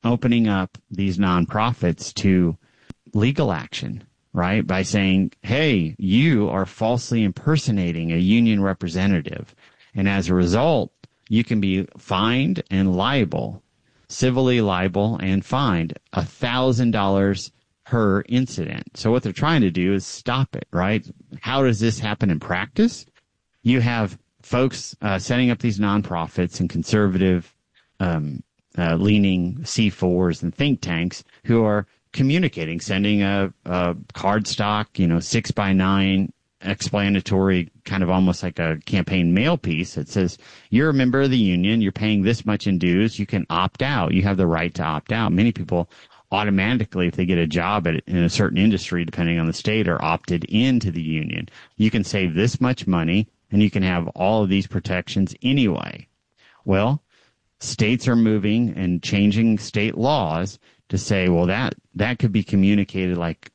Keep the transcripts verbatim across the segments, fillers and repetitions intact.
opening up these nonprofits to legal action, right? By saying, hey, you are falsely impersonating a union representative. And as a result, you can be fined and liable, civilly liable and fined one thousand dollars per incident. So what they're trying to do is stop it, right? How does this happen in practice? You have folks uh, setting up these nonprofits and conservative um, uh, leaning C fours and think tanks who are communicating, sending a, a card stock, you know, six by nine explanatory, kind of almost like a campaign mail piece that says, you're a member of the union, you're paying this much in dues, you can opt out. You have the right to opt out. Many people automatically, if they get a job at, in a certain industry, depending on the state, are opted into the union. You can save this much money and you can have all of these protections anyway. Well, states are moving and changing state laws to say, well, that, that could be communicated like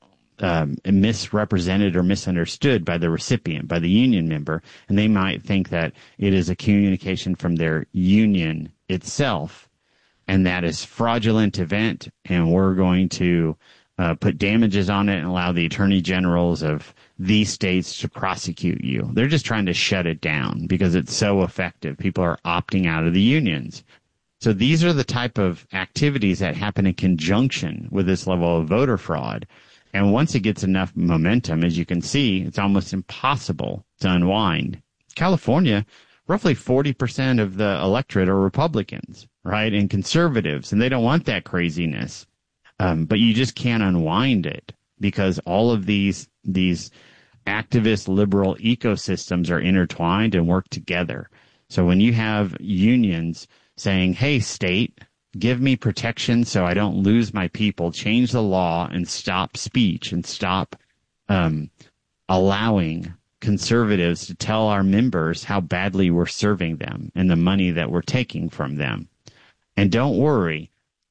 um, misrepresented or misunderstood by the recipient, by the union member, and they might think that it is a communication from their union itself, and that is fraudulent event, and we're going to uh, put damages on it and allow the attorney generals of these states to prosecute you. They're just trying to shut it down because it's so effective. People are opting out of the unions. So these are the type of activities that happen in conjunction with this level of voter fraud. And once it gets enough momentum, as you can see, it's almost impossible to unwind. California, roughly forty percent of the electorate are Republicans, right, and conservatives, and they don't want that craziness. Um, but you just can't unwind it because all of these these activist liberal ecosystems are intertwined and work together. So when you have unions saying, hey, state, give me protection so I don't lose my people, change the law and stop speech and stop um, allowing conservatives to tell our members how badly we're serving them and the money that we're taking from them. And don't worry,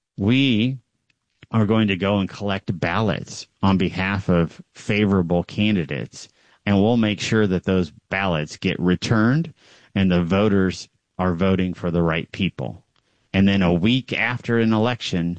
we are going to go and collect ballots on behalf of favorable candidates, and we'll make sure that those ballots get returned and the voters are voting for the right people. And then a week after an election,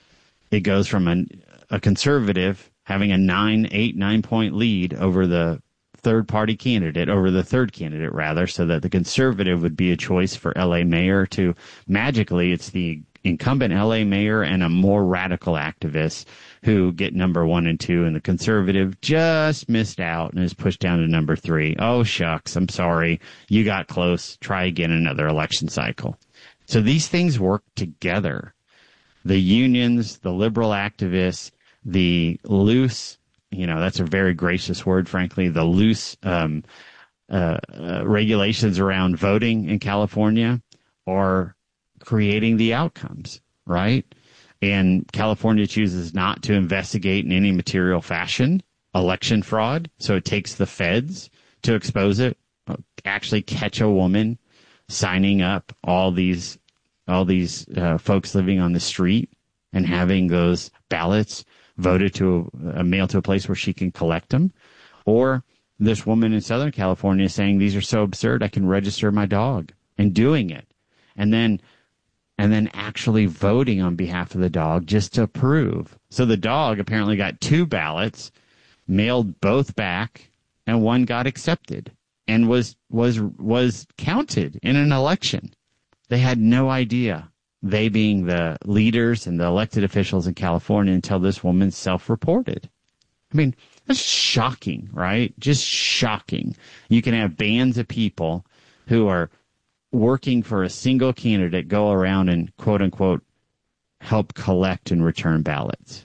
it goes from a, a conservative having a nine, eight, nine-point lead over the third-party candidate, over the third candidate, rather, so that the conservative would be a choice for L A mayor to magically, it's the incumbent L A mayor and a more radical activist who get number one and two, and the conservative just missed out and is pushed down to number three. Oh, shucks, I'm sorry. You got close. Try again another election cycle. So these things work together. The unions, the liberal activists, the loose, you know, that's a very gracious word, frankly, the loose um, uh, uh, regulations around voting in California are creating the outcomes, right? And California chooses not to investigate in any material fashion election fraud, so it takes the feds to expose it, actually catch a woman signing up all these all these uh, folks living on the street and having those ballots voted to a, a mail to a place where she can collect them. Or this woman in Southern California saying, these are so absurd, I can register my dog, and doing it. And then and then actually voting on behalf of the dog just to approve. So the dog apparently got two ballots, mailed both back, and one got accepted and was was was counted in an election. They had no idea, they being the leaders and the elected officials in California, until this woman self-reported. I mean, that's shocking, right? Just shocking. You can have bands of people who are working for a single candidate go around and, quote-unquote, help collect and return ballots.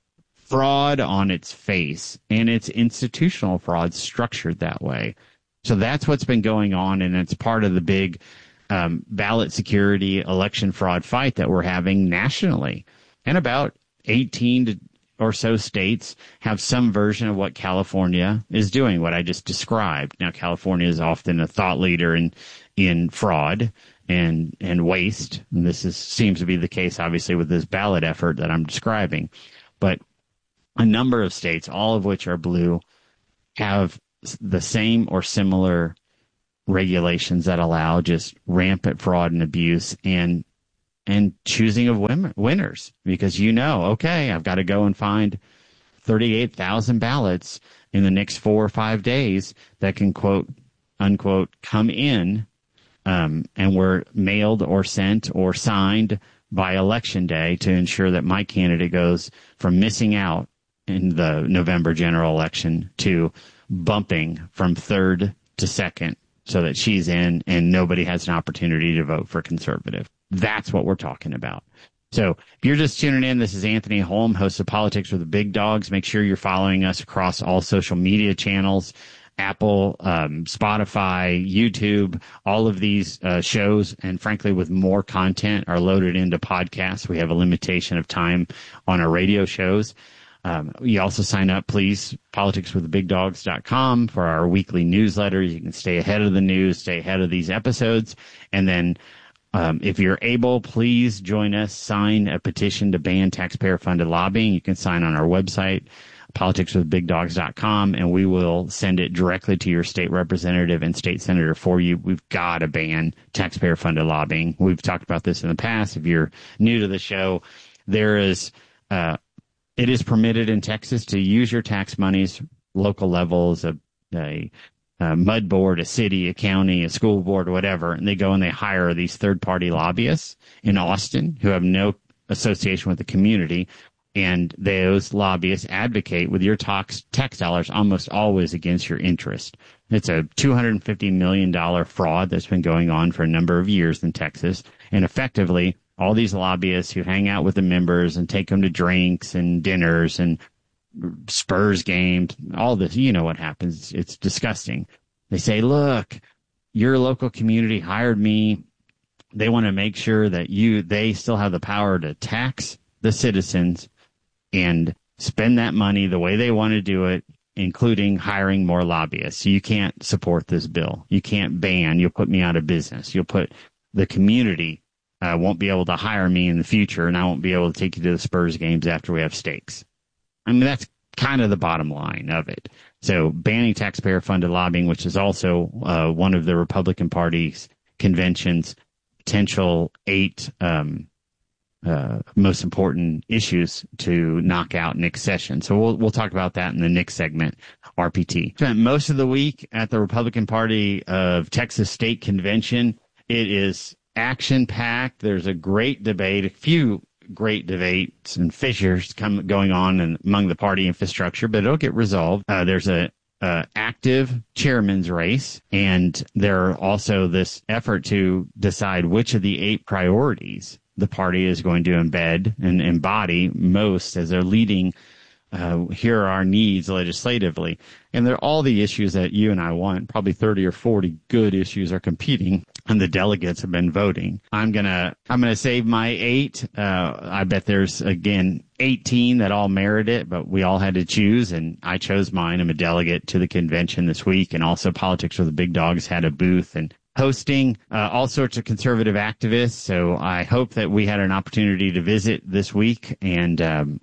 Fraud on its face, and it's institutional fraud structured that way. So that's what's been going on, and it's part of the big um, ballot security election fraud fight that we're having nationally. And about eighteen to or so states have some version of what California is doing, what I just described. Now, California is often a thought leader in in fraud and and waste. And this is seems to be the case, obviously, with this ballot effort that I'm describing. But a number of states, all of which are blue, have the same or similar regulations that allow just rampant fraud and abuse. And and choosing of win- winners because you know, okay, I've got to go and find thirty-eight thousand ballots in the next four or five days that can, quote, unquote, come in um, and were mailed or sent or signed by election day to ensure that my candidate goes from missing out in the November general election to bumping from third to second so that she's in and nobody has an opportunity to vote for conservative. That's what we're talking about. So if you're just tuning in, this is Anthony Holm, host of Politics with the Big Dogs. Make sure you're following us across all social media channels, Apple, um, Spotify, YouTube. All of these uh, shows, and frankly, with more content, are loaded into podcasts. We have a limitation of time on our radio shows. Um, you also sign up, please, politics with the big dogs dot com for our weekly newsletter. You can stay ahead of the news, stay ahead of these episodes. And then um, if you're able, please join us, sign a petition to ban taxpayer-funded lobbying. You can sign on our website, politics with big dogs dot com, and we will send it directly to your state representative and state senator for you. We've got to ban taxpayer-funded lobbying. We've talked about this in the past. If you're new to the show, there is uh, it is permitted in Texas to use your tax monies, local levels, a, a, a mud board, a city, a county, a school board, whatever, and they go and they hire these third-party lobbyists in Austin who have no association with the community. And those lobbyists advocate with your tax, tax dollars almost always against your interest. It's a two hundred fifty million dollars fraud that's been going on for a number of years in Texas. And effectively, all these lobbyists who hang out with the members and take them to drinks and dinners and Spurs games, all this, you know what happens. It's disgusting. They say, look, your local community hired me. They want to make sure that you, they still have the power to tax the citizens and spend that money the way they want to do it, including hiring more lobbyists. So you can't support this bill. You can't ban. You'll put me out of business. You'll put the community uh, won't be able to hire me in the future, and I won't be able to take you to the Spurs games after we have steaks. I mean, that's kind of the bottom line of it. So banning taxpayer-funded lobbying, which is also uh, one of the Republican Party's convention's potential eight um Uh, most important issues to knock out next session. So we'll we'll talk about that in the next segment, R P T. Spent most of the week at the Republican Party of Texas State Convention. It is action-packed. There's a great debate, a few great debates and fissures come going on in, among the party infrastructure, but it'll get resolved. Uh, there's a Uh, active chairman's race, and there are also this effort to decide which of the eight priorities the party is going to embed and embody most as they're leading. Uh, here are our needs legislatively. And they're all the issues that you and I want. Probably thirty or forty good issues are competing, and the delegates have been voting. I'm going to, I'm going to save my eight. Uh, I bet there's, again, eighteen that all merit it, but we all had to choose, and I chose mine. I'm a delegate to the convention this week, and also Politics with the Big Dogs had a booth and hosting uh, all sorts of conservative activists. So I hope that we had an opportunity to visit this week, and um,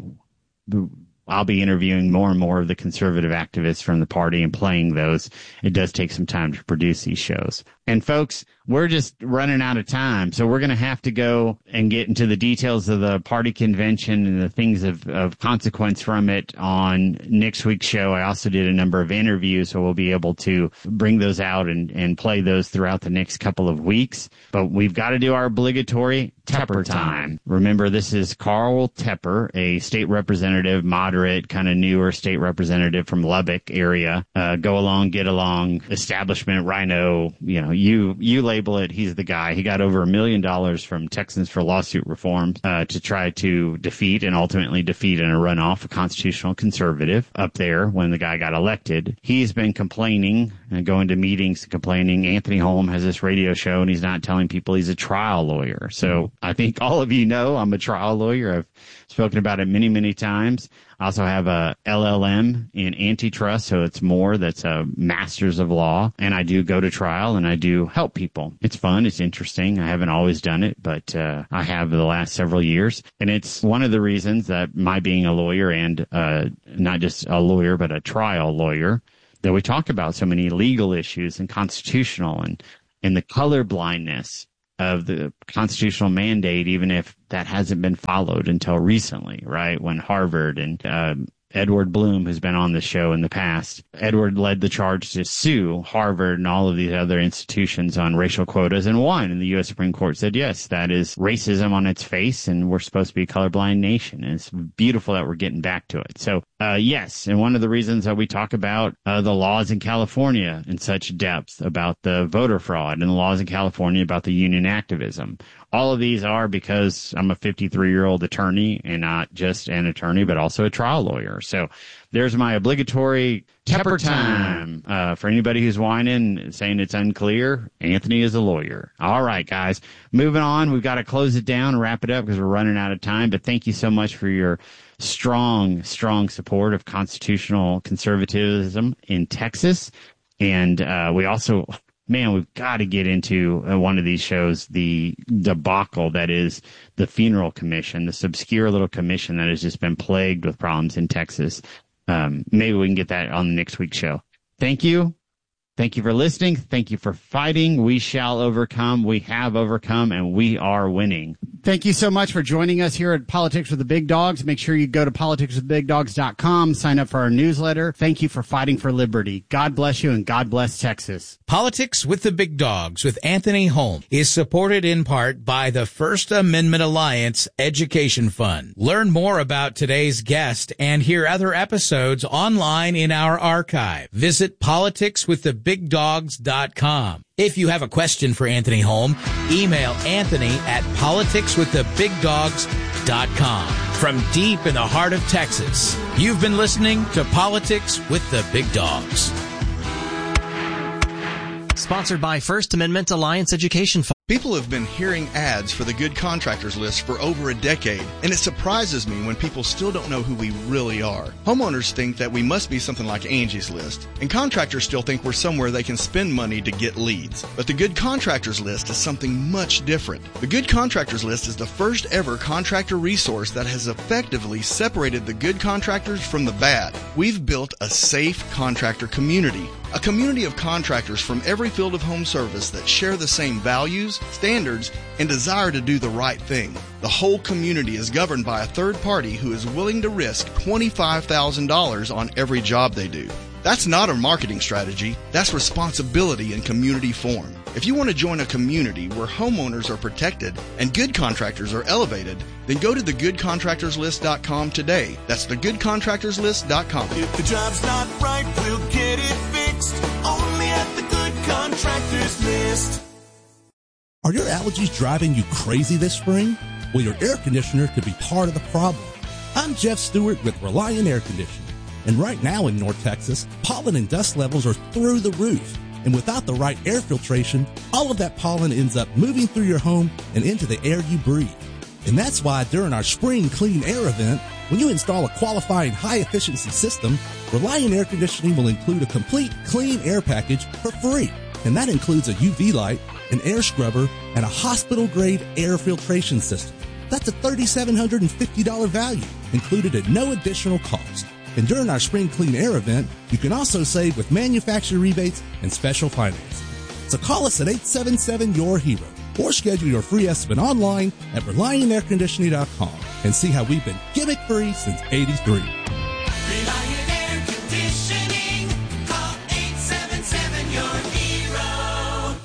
I'll be interviewing more and more of the conservative activists from the party and playing those. It does take some time to produce these shows. And folks, we're just running out of time, so we're going to have to go and get into the details of the party convention and the things of, of consequence from it on next week's show. I also did a number of interviews, so we'll be able to bring those out and, and play those throughout the next couple of weeks. But we've got to do our obligatory Tepper time. Remember, this is Carl Tepper, a state representative, moderate, kind of newer state representative from Lubbock area. Uh, go along, get along, establishment, rhino, you know, you you label it. He's the guy. He got over a million dollars from Texans for Lawsuit Reform uh, to try to defeat and ultimately defeat in a runoff a constitutional conservative up there when the guy got elected. He's been complaining and going to meetings and complaining. Anthony Holm has this radio show, and he's not telling people he's a trial lawyer. So I think all of you know I'm a trial lawyer. I've spoken about it many, many times. I also have a L L M in antitrust, so it's more that's a master's of law. And I do go to trial, and I do help people. It's fun. It's interesting. I haven't always done it, but uh, I have the last several years. And it's one of the reasons that my being a lawyer and uh, not just a lawyer, but a trial lawyer, that we talk about so many legal issues and constitutional and, and the color blindness of the constitutional mandate, even if that hasn't been followed until recently, right? When Harvard and uh, Edward Bloom, who's been on the show in the past, Edward led the charge to sue Harvard and all of these other institutions on racial quotas and won. And the U S Supreme Court said, yes, that is racism on its face, and we're supposed to be a colorblind nation. And it's beautiful that we're getting back to it. So, uh, yes, and one of the reasons that we talk about uh, the laws in California in such depth about the voter fraud and the laws in California about the union activism. All of these are because I'm a fifty-three-year-old attorney, and not just an attorney, but also a trial lawyer. So there's my obligatory Tepper time. Uh, for anybody who's whining, saying it's unclear, Anthony is a lawyer. All right, guys. Moving on. We've got to close it down and wrap it up because we're running out of time. But thank you so much for your strong, strong support of constitutional conservatism in Texas. And uh, we also... Man, we've got to get into uh, one of these shows, the debacle that is the Funeral Commission, this obscure little commission that has just been plagued with problems in Texas. Um, maybe we can get that on the next week's show. Thank you. Thank you for listening. Thank you for fighting. We shall overcome. We have overcome, and we are winning. Thank you so much for joining us here at Politics with the Big Dogs. Make sure you go to politics with big dogs dot com, sign up for our newsletter. Thank you for fighting for liberty. God bless you, and God bless Texas. Politics with the Big Dogs with Anthony Holm is supported in part by the First Amendment Alliance Education Fund. Learn more about today's guest and hear other episodes online in our archive. Visit politics with the big dogs dot com. If you have a question for Anthony Holm, email Anthony at politics with the big dogs dot com. From deep in the heart of Texas, you've been listening to Politics with the Big Dogs. Sponsored by First Amendment Alliance Education Fund. People have been hearing ads for the Good Contractors List for over a decade, and it surprises me when people still don't know who we really are. Homeowners think that we must be something like Angie's List, and contractors still think we're somewhere they can spend money to get leads. But the Good Contractors List is something much different. The Good Contractors List is the first ever contractor resource that has effectively separated the good contractors from the bad. We've built a safe contractor community, a community of contractors from every field of home service that share the same values, standards, and desire to do the right thing. The whole community is governed by a third party who is willing to risk twenty-five thousand dollars on every job they do. That's not a marketing strategy. That's responsibility in community form. If you want to join a community where homeowners are protected and good contractors are elevated, then go to the good contractors list dot com today. That's the good contractors list dot com. If the job's not right, we'll get it fixed. Only at the Good Contractors List. Are your allergies driving you crazy this spring? Well, your air conditioner could be part of the problem. I'm Jeff Stewart with Reliant Air Conditioning. And right now in North Texas, pollen and dust levels are through the roof. And without the right air filtration, all of that pollen ends up moving through your home and into the air you breathe. And that's why during our Spring Clean Air event, when you install a qualifying high-efficiency system, Reliant Air Conditioning will include a complete clean air package for free. And that includes a U V light, an air scrubber, and a hospital-grade air filtration system. That's a three thousand seven hundred fifty dollars value, included at no additional cost. And during our Spring Clean Air event, you can also save with manufacturer rebates and special financing. So call us at eight seven seven, Y O U R HERO or schedule your free estimate online at reliant air conditioning dot com and see how we've been gimmick-free since eighty-three. Reliant Air Conditioning. Call eight seven seven, Y O U R HERO.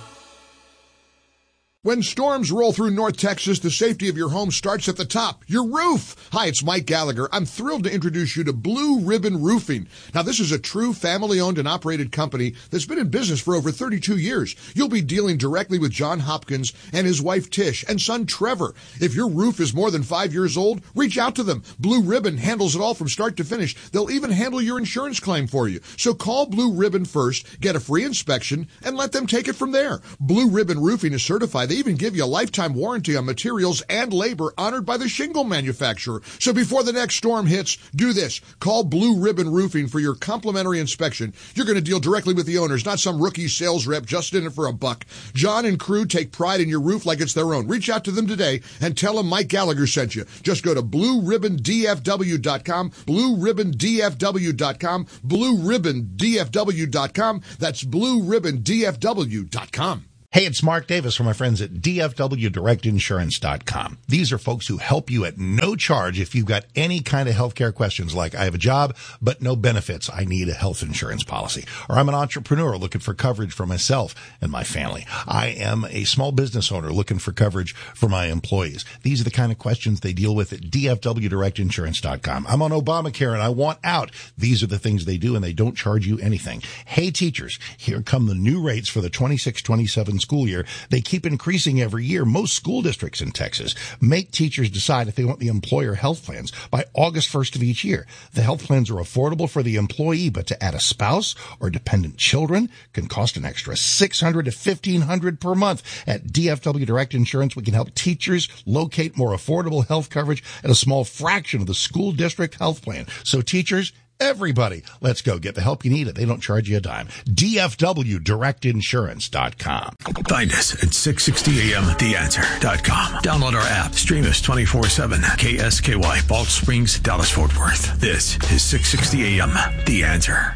When storms roll through North Texas, the safety of your home starts at the top, your roof. Hi, it's Mike Gallagher. I'm thrilled to introduce you to Blue Ribbon Roofing. Now, this is a true family-owned and operated company that's been in business for over thirty-two years. You'll be dealing directly with John Hopkins and his wife Tish and son Trevor. If your roof is more than five years old, reach out to them. Blue Ribbon handles it all from start to finish. They'll even handle your insurance claim for you. So call Blue Ribbon first, get a free inspection, and let them take it from there. Blue Ribbon Roofing is certified. They even give you a lifetime warranty on materials and labor honored by the shingle manufacturer. So before the next storm hits, do this. Call Blue Ribbon Roofing for your complimentary inspection. You're going to deal directly with the owners, not some rookie sales rep just in it for a buck. John and crew take pride in your roof like it's their own. Reach out to them today and tell them Mike Gallagher sent you. Just go to blue ribbon d f w dot com, blue ribbon d f w dot com, blue ribbon d f w dot com. That's blue ribbon d f w dot com. Hey, it's Mark Davis from my friends at D F W Direct Insurance dot com. These are folks who help you at no charge if you've got any kind of healthcare questions like, I have a job, but no benefits. I need a health insurance policy. Or I'm an entrepreneur looking for coverage for myself and my family. I am a small business owner looking for coverage for my employees. These are the kind of questions they deal with at D F W Direct Insurance dot com. I'm on Obamacare and I want out. These are the things they do, and they don't charge you anything. Hey, teachers, here come the new rates for the twenty-six twenty-seven school year. They keep increasing every year. Most school districts in Texas make teachers decide if they want the employer health plans by August first of each year. The health plans are affordable for the employee, but to add a spouse or dependent children can cost an extra six hundred dollars to fifteen hundred dollars per month. At D F W Direct Insurance, we can help teachers locate more affordable health coverage at a small fraction of the school district health plan. So teachers, everybody, let's go get the help you need. They don't charge you a dime. D F W Direct Insurance dot com. Find us at six sixty A M the answer dot com. Download our app. Stream us twenty-four seven. K S K Y, Balch Springs, Dallas, Fort Worth. This is six sixty A M The Answer.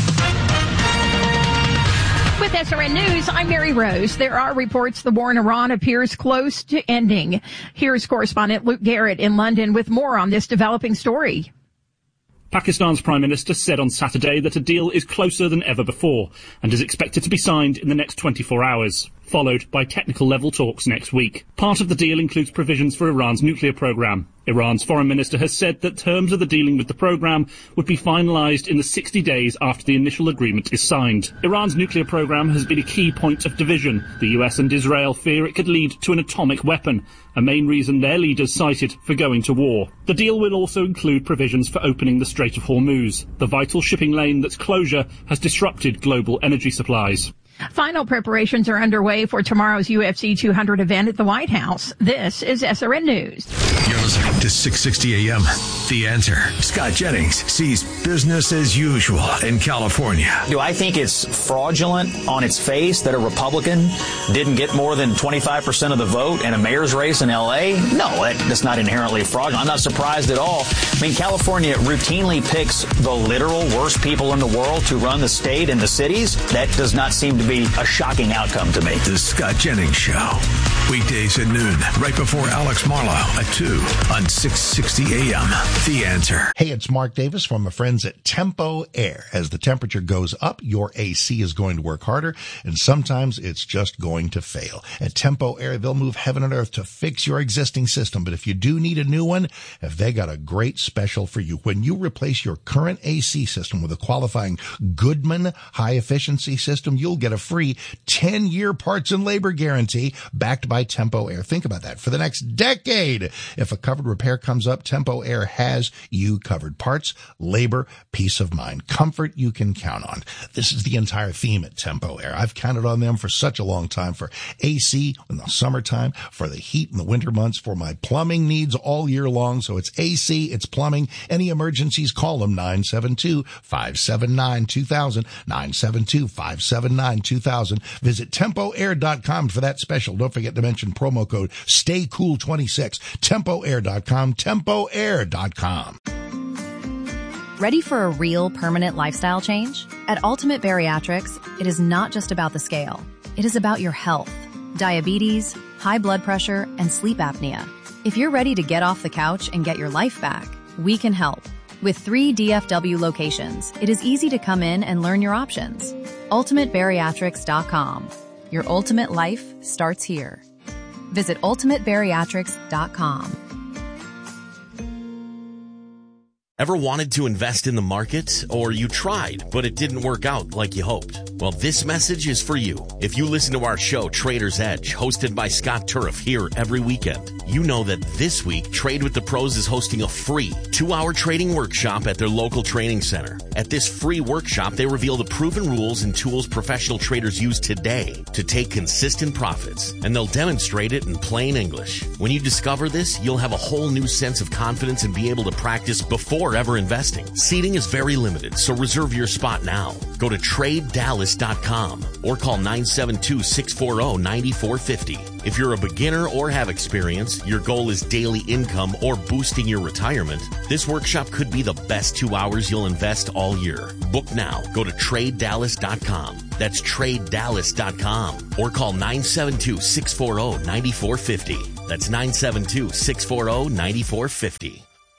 With S R N News, I'm Mary Rose. There are reports the war in Iran appears close to ending. Here's correspondent Luke Garrett in London with more on this developing story. Pakistan's Prime Minister said on Saturday that a deal is closer than ever before and is expected to be signed in the next twenty-four hours, followed by technical level talks next week. Part of the deal includes provisions for Iran's nuclear program. Iran's foreign minister has said that terms of the dealing with the program would be finalized in the sixty days after the initial agreement is signed. Iran's nuclear program has been a key point of division. The U S and Israel fear it could lead to an atomic weapon, a main reason their leaders cited for going to war. The deal will also include provisions for opening the Strait of Hormuz, the vital shipping lane that's closure has disrupted global energy supplies. Final preparations are underway for tomorrow's U F C two hundred event at the White House. This is S R N News. You're listening to six sixty A M The Answer. Scott Jennings sees business as usual in California. Do I think it's fraudulent on its face that a Republican didn't get more than twenty-five percent of the vote in a mayor's race in L A? No, that's not inherently fraudulent. I'm not surprised at all. I mean, California routinely picks the literal worst people in the world to run the state and the cities. That does not seem to be a shocking outcome to me. The Scott Jennings Show. Weekdays at noon, right before Alex Marlowe at two on six sixty A M The Answer. Hey, it's Mark Davis from my friends at Tempo Air. As the temperature goes up, your A C is going to work harder, and sometimes it's just going to fail. At Tempo Air, they'll move heaven and earth to fix your existing system, but if you do need a new one, have they got a great special for you. When you replace your current A C system with a qualifying Goodman high-efficiency system, you'll get a free ten-year parts and labor guarantee backed by Tempo Air. Think about that. For the next decade, if a covered repair comes up, Tempo Air has you covered. Parts, labor, peace of mind, comfort you can count on. This is the entire theme at Tempo Air. I've counted on them for such a long time, for A C in the summertime, for the heat in the winter months, for my plumbing needs all year long. So it's A C, it's plumbing. Any emergencies, call them nine seven two, five seven nine, two thousand, nine seven two, five seven nine, two thousand. Visit tempo air dot com for that special. Don't forget to mention promo code stay cool twenty-six. tempo air dot com. tempo air dot com. Ready for a real permanent lifestyle change? At Ultimate Bariatrics, it is not just about the scale. It is about your health, diabetes, high blood pressure, and sleep apnea. If you're ready to get off the couch and get your life back, we can help. With three D F W locations, it is easy to come in and learn your options. ultimate bariatrics dot com. Your ultimate life starts here. Visit ultimate bariatrics dot com. Ever wanted to invest in the market, or you tried, but it didn't work out like you hoped? Well, this message is for you. If you listen to our show, Trader's Edge, hosted by Scott Turf here every weekend, you know that this week, Trade with the Pros is hosting a free two-hour trading workshop at their local training center. At this free workshop, they reveal the proven rules and tools professional traders use today to take consistent profits, and they'll demonstrate it in plain English. When you discover this, you'll have a whole new sense of confidence and be able to practice before ever investing. Seating is very limited, so reserve your spot now. Go to trade dallas dallas dot com or call nine seven two, six four zero, nine four five zero. If you're a beginner or have experience, your goal is daily income or boosting your retirement, this workshop could be the best two hours you'll invest all year. Book now. Go to trade dallas dot com. That's trade dallas dot com or call nine seven two, six four zero, nine four five zero. That's nine seven two, six four zero, nine four five zero.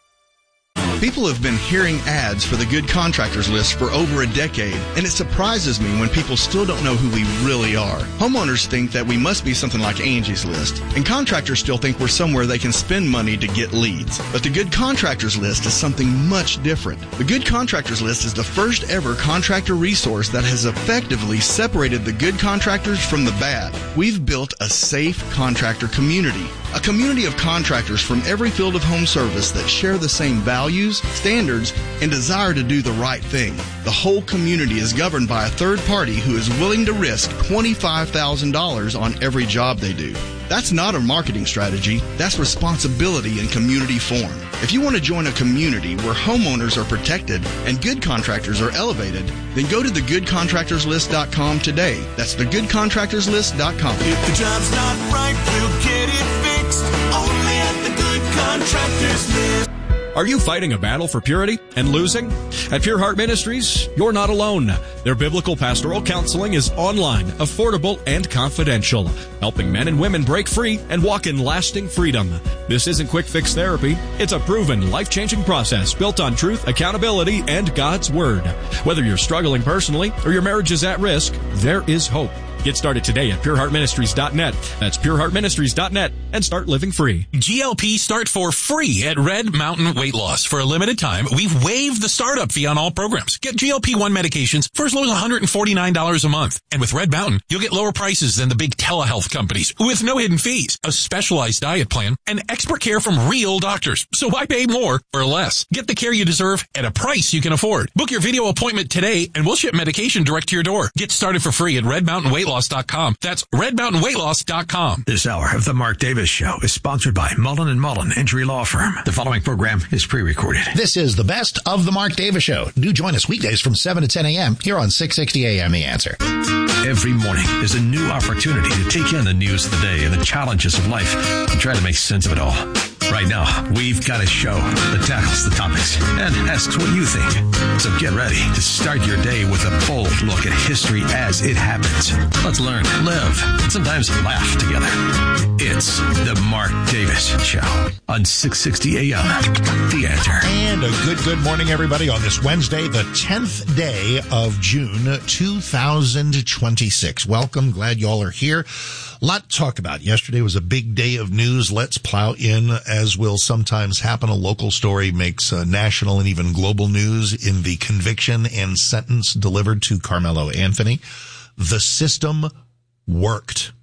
People have been hearing ads for the Good Contractors List for over a decade, and it surprises me when people still don't know who we really are. Homeowners think that we must be something like Angie's List, and contractors still think we're somewhere they can spend money to get leads. But the Good Contractors List is something much different. The Good Contractors List is the first ever contractor resource that has effectively separated the good contractors from the bad. We've built a safe contractor community, a community of contractors from every field of home service that share the same values, standards, and desire to do the right thing. The whole community is governed by a third party who is willing to risk twenty-five thousand dollars on every job they do. That's not a marketing strategy. That's responsibility in community form. If you want to join a community where homeowners are protected and good contractors are elevated, then go to the good contractors list dot com today. That's the good contractors list dot com. If the job's not right, we'll get it fixed. Only at the Good Contractors List. Are you fighting a battle for purity and losing? At Pure Heart Ministries, you're not alone. Their biblical pastoral counseling is online, affordable, and confidential, helping men and women break free and walk in lasting freedom. This isn't quick fix therapy. It's a proven, life-changing process built on truth, accountability, and God's Word. Whether you're struggling personally or your marriage is at risk, there is hope. Get started today at pure heart ministries dot net. That's pure heart ministries dot net and start living free. G L P start for free at Red Mountain Weight Loss. For a limited time, we've waived the startup fee on all programs. Get G L P one medications for as low as one hundred forty-nine dollars a month. And with Red Mountain, you'll get lower prices than the big telehealth companies with no hidden fees, a specialized diet plan, and expert care from real doctors. So why pay more for less? Get the care you deserve at a price you can afford. Book your video appointment today and we'll ship medication direct to your door. Get started for free at red mountain weight loss dot com. That's red mountain weight loss dot com. This hour of the Mark Davis Show is sponsored by Mullen and Mullen Injury Law Firm. The following program is pre-recorded. This is the best of the Mark Davis Show. Do join us weekdays from seven to ten a.m. here on six sixty A M The Answer. Every morning is a new opportunity to take in the news of the day and the challenges of life and try to make sense of it all. Right now, we've got a show that tackles the topics and asks what you think. So get ready to start your day with a bold look at history as it happens. Let's learn, live, and sometimes laugh together. It's the Mark Davis Show on six sixty A M The Answer. And a good, good morning, everybody, on this Wednesday, the tenth day of June, two thousand twenty-six. Welcome. Glad y'all are here. A lot to talk about. Yesterday was a big day of news. Let's plow in, as will sometimes happen. A local story makes uh, national and even global news in the conviction and sentence delivered to Carmelo Anthony. The system worked.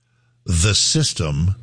The system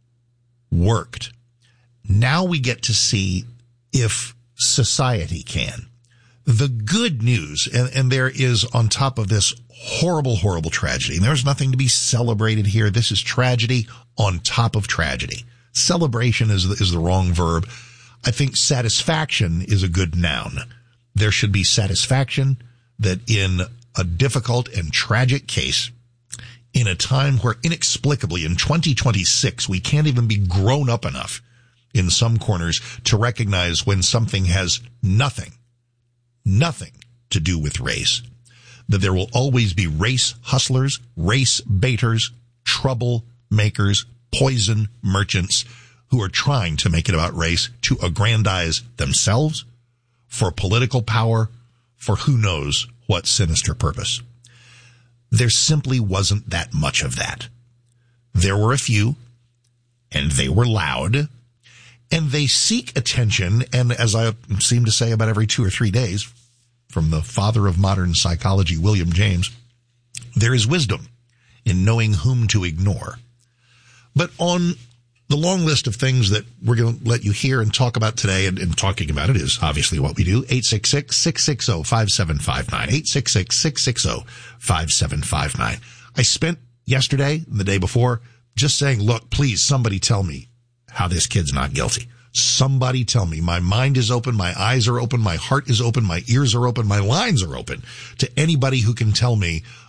worked. Now we get to see if society can. The good news, and, and there is on top of this horrible, horrible tragedy, and there's nothing to be celebrated here. This is tragedy on top of tragedy. Celebration is the, is the wrong verb. I think satisfaction is a good noun. There should be satisfaction that in a difficult and tragic case, in a time where inexplicably in twenty twenty-six, we can't even be grown up enough in some corners to recognize when something has nothing, nothing to do with race, that there will always be race hustlers, race baiters, trouble makers, poison merchants who are trying to make it about race to aggrandize themselves for political power, for who knows what sinister purpose. There simply wasn't that much of that. There were a few, and they were loud, and they seek attention, and as I seem to say about every two or three days, from the father of modern psychology, William James, there is wisdom in knowing whom to ignore. But on the long list of things that we're going to let you hear and talk about today, and, and talking about it is obviously what we do, eight six six, six six zero, five seven five nine, eight six six, six six zero, five seven five nine. I spent yesterday and the day before just saying, look, please, somebody tell me how this kid's not guilty. Somebody tell me. My mind is open, my eyes are open, my heart is open, my ears are open, my lines are open to anybody who can tell me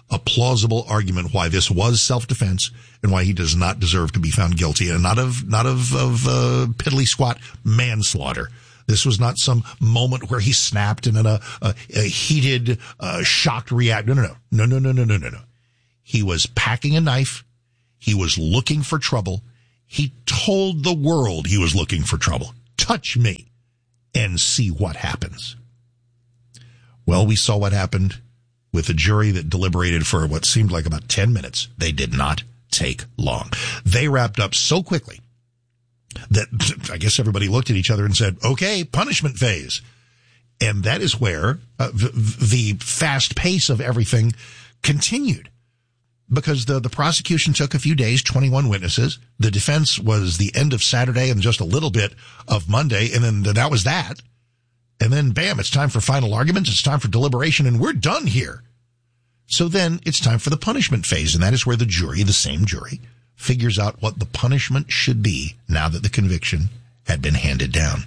a plausible argument why this was self-defense and why he does not deserve to be found guilty, and not of not of of uh, piddly squat manslaughter. This was not some moment where he snapped and in a, a, a heated, uh, shocked react. No, no, no, no, no, no, no, no, no, no. He was packing a knife. He was looking for trouble. He told the world he was looking for trouble. Touch me and see what happens. Well, we saw what happened with a jury that deliberated for what seemed like about ten minutes. They did not take long. They wrapped up so quickly that I guess everybody looked at each other and said, okay, punishment phase. And that is where uh, the, the fast pace of everything continued, because the, the prosecution took a few days, twenty-one witnesses. The defense was the end of Saturday and just a little bit of Monday. And then that was that. And then bam, it's time for final arguments. It's time for deliberation, and we're done here. So then it's time for the punishment phase. And that is where the jury, the same jury, figures out what the punishment should be now that the conviction had been handed down.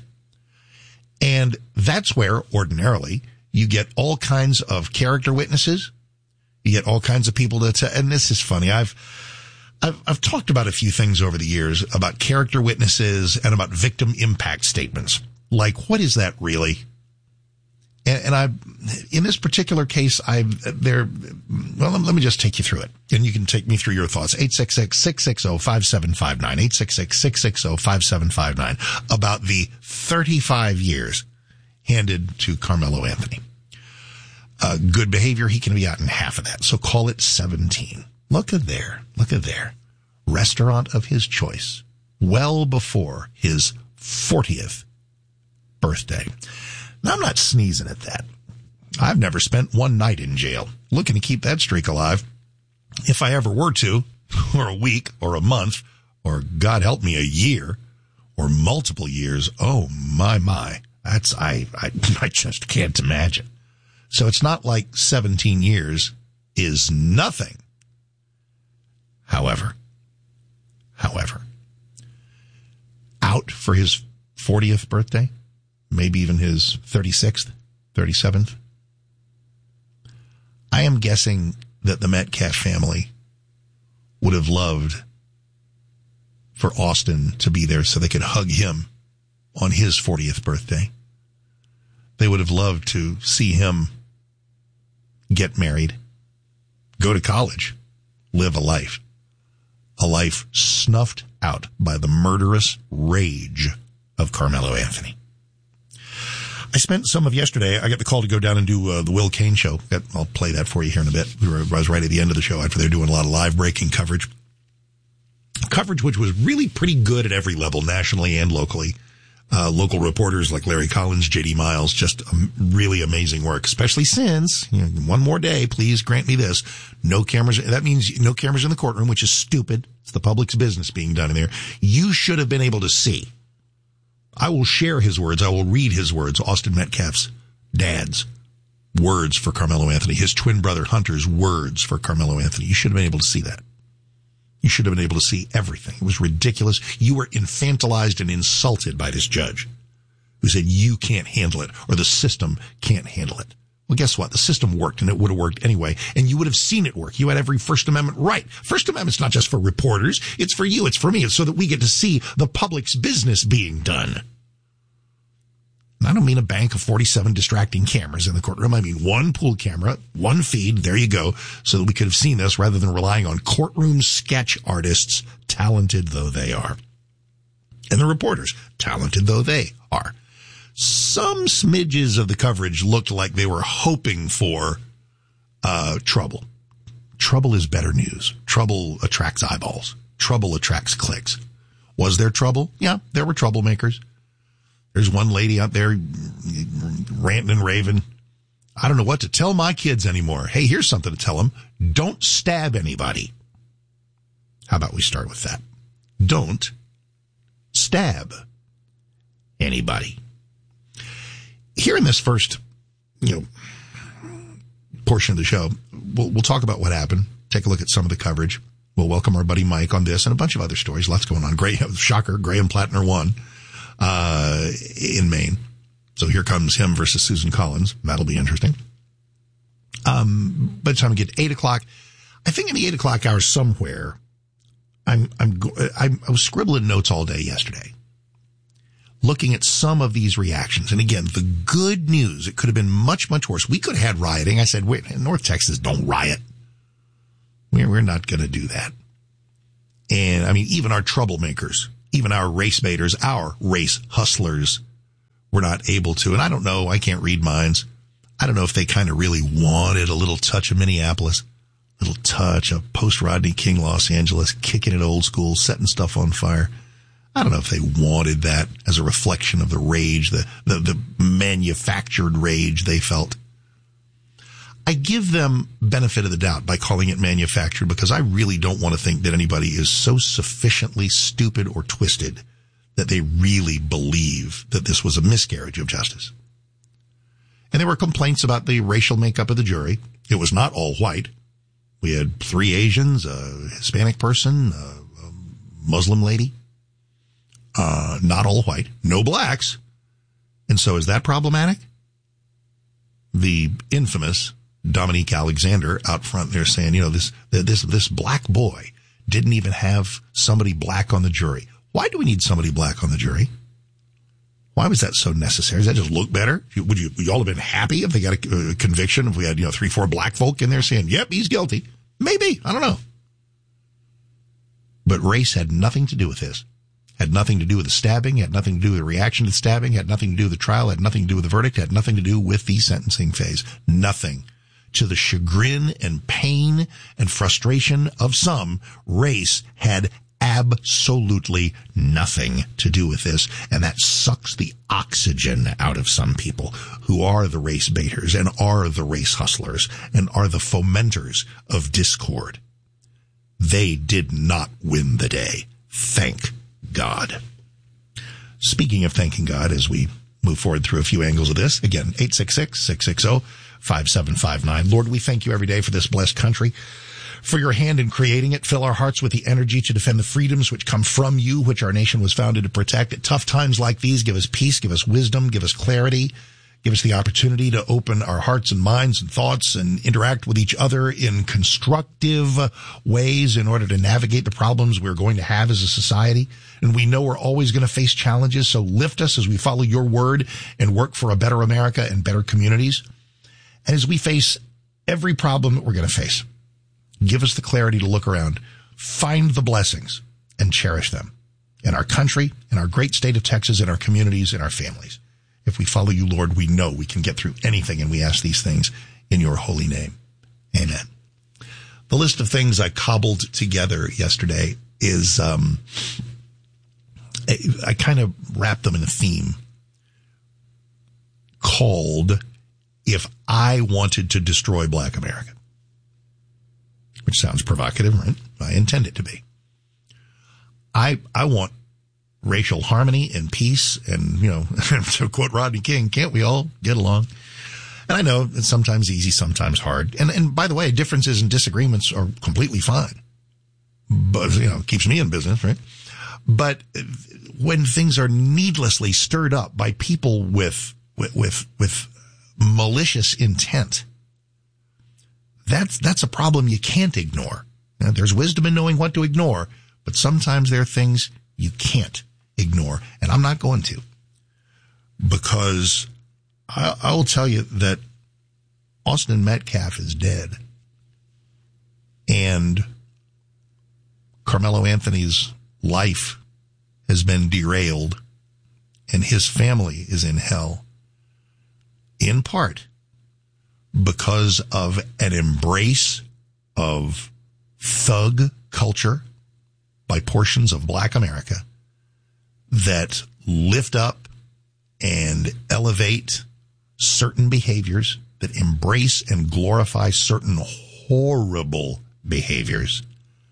And that's where, ordinarily, you get all kinds of character witnesses. You get all kinds of people that, and this is funny, I've, I've, I've talked about a few things over the years about character witnesses and about victim impact statements. Like, what is that really? And, and I, in this particular case, I, there, well, let me just take you through it, and you can take me through your thoughts. eight six six, six six zero, five seven five nine, eight six six, six six zero, five seven five nine, about the thirty-five years handed to Carmelo Anthony. Uh, good behavior, he can be out in half of that. So call it seventeen. Look at there. Look at there. Restaurant of his choice. Well before his fortieth birthday. Now, I'm not sneezing at that. I've never spent one night in jail. Looking to keep that streak alive. If I ever were to, or a week, or a month, or God help me, a year, or multiple years, oh my, my. That's, I, I, I just can't imagine. So it's not like seventeen years is nothing. However, however, out for his fortieth birthday, maybe even his thirty-sixth, thirty-seventh. I am guessing that the Metcalf family would have loved for Austin to be there so they could hug him on his fortieth birthday. They would have loved to see him get married, go to college, live a life. A life snuffed out by the murderous rage of Carmelo Anthony. I spent some of yesterday, I got the call to go down and do uh, the Will Cain show. I'll play that for you here in a bit. We were, I was right at the end of the show after they were doing a lot of live breaking coverage. Coverage which was really pretty good at every level, nationally and locally. Uh, local reporters like Larry Collins, J D Miles, just um, really amazing work, especially since, you know, one more day, please grant me this, no cameras, that means no cameras in the courtroom, which is stupid. It's the public's business being done in there. You should have been able to see. I will share his words. I will read his words, Austin Metcalf's dad's words for Carmelo Anthony, his twin brother Hunter's words for Carmelo Anthony. You should have been able to see that. You should have been able to see everything. It was ridiculous. You were infantilized and insulted by this judge who said you can't handle it or the system can't handle it. Well, guess what? The system worked, and it would have worked anyway, and you would have seen it work. You had every First Amendment right. First Amendment's not just for reporters. It's for you. It's for me. It's so that we get to see the public's business being done. And I don't mean a bank of forty-seven distracting cameras in the courtroom. I mean one pool camera, one feed, there you go, so that we could have seen this rather than relying on courtroom sketch artists, talented though they are. And the reporters, talented though they are. Some smidges of the coverage looked like they were hoping for uh trouble. Trouble is better news. Trouble attracts eyeballs. Trouble attracts clicks. Was there trouble? Yeah, there were troublemakers. There's one lady out there ranting and raving. I don't know what to tell my kids anymore. Hey, here's something to tell them. Don't stab anybody. How about we start with that? Don't stab anybody. Here in this first, you know, portion of the show, we'll, we'll talk about what happened. Take a look at some of the coverage. We'll welcome our buddy Mike on this and a bunch of other stories. Lots going on. Gray, shocker, Graham Plattner won. Uh, in Maine. So here comes him versus Susan Collins. That'll be interesting. Um, by the time we get to eight o'clock, I think in the eight o'clock hour somewhere, I'm, I'm, I'm, I was scribbling notes all day yesterday, looking at some of these reactions. And again, the good news, it could have been much, much worse. We could have had rioting. I said, wait, North Texas, don't riot. We're, we're not going to do that. And I mean, even our troublemakers, even our race baiters, our race hustlers were not able to. And I don't know, I can't read minds. I don't know if they kind of really wanted a little touch of Minneapolis, a little touch of post-Rodney King Los Angeles, kicking it old school, setting stuff on fire. I don't know if they wanted that as a reflection of the rage, the, the, the manufactured rage they felt. I give them benefit of the doubt by calling it manufactured because I really don't want to think that anybody is so sufficiently stupid or twisted that they really believe that this was a miscarriage of justice. And there were complaints about the racial makeup of the jury. It was not all white. We had three Asians, a Hispanic person, a, a Muslim lady. Uh, not all white, no blacks. And so is that problematic? The infamous Dominique Alexander out front there saying, you know, this, this, this black boy didn't even have somebody black on the jury. Why do we need somebody black on the jury? Why was that so necessary? Does that just look better? Would you, would you all have been happy if they got a, a conviction, if we had, you know, three, four black folk in there saying, yep, he's guilty? Maybe. I don't know. But race had nothing to do with this. Had nothing to do with the stabbing, had nothing to do with the reaction to the stabbing, had nothing to do with the trial, had nothing to do with the verdict, had nothing to do with the sentencing phase. Nothing. To the chagrin and pain and frustration of some, race had absolutely nothing to do with this. And that sucks the oxygen out of some people who are the race baiters and are the race hustlers and are the fomenters of discord. They did not win the day. Thank God. Speaking of thanking God, as we move forward through a few angles of this, again, eight six six, six six zero, five seven five nine. Lord, we thank you every day for this blessed country, for your hand in creating it. Fill our hearts with the energy to defend the freedoms which come from you, which our nation was founded to protect. At tough times like these, give us peace, give us wisdom, give us clarity. Give us the opportunity to open our hearts and minds and thoughts and interact with each other in constructive ways in order to navigate the problems we're going to have as a society. And we know we're always going to face challenges, so lift us as we follow your word and work for a better America and better communities. And as we face every problem that we're going to face, give us the clarity to look around, find the blessings, and cherish them in our country, in our great state of Texas, in our communities, in our families. If we follow you, Lord, we know we can get through anything, and we ask these things in your holy name. Amen. The list of things I cobbled together yesterday is, um, I, I kind of wrapped them in a theme called If I Wanted to Destroy Black America, which sounds provocative, right? I intend it to be. I, I want racial harmony and peace, and, you know, to quote Rodney King, can't we all get along? And I know it's sometimes easy, sometimes hard. And, and by the way, differences and disagreements are completely fine. But, you know, it keeps me in business, right? But when things are needlessly stirred up by people with, with, with, with malicious intent, that's, that's a problem you can't ignore. Now, there's wisdom in knowing what to ignore, but sometimes there are things you can't ignore, and I'm not going to, because I, I will tell you that Austin Metcalf is dead, and Carmelo Anthony's life has been derailed, and his family is in hell, in part because of an embrace of thug culture by portions of Black America that lift up and elevate certain behaviors, that embrace and glorify certain horrible behaviors.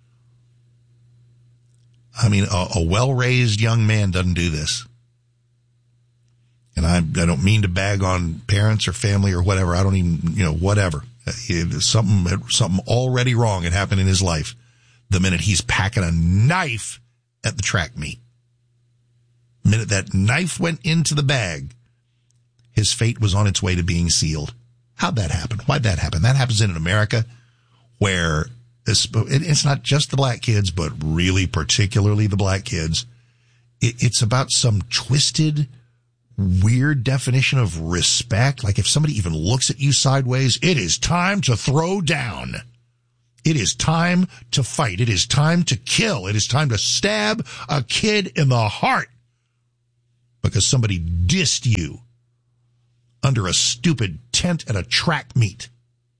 I mean, a, a well-raised young man doesn't do this. And I, I don't mean to bag on parents or family or whatever. I don't even, you know, whatever. It, something, something already wrong had happened in his life the minute he's packing a knife at the track meet. The minute that knife went into the bag, his fate was on its way to being sealed. How'd that happen? Why'd that happen? That happens in America where this, it's not just the black kids, but really particularly the black kids. It, it's about some twisted, weird definition of respect. Like if somebody even looks at you sideways, it is time to throw down. It is time to fight. It is time to kill. It is time to stab a kid in the heart because somebody dissed you under a stupid tent at a track meet.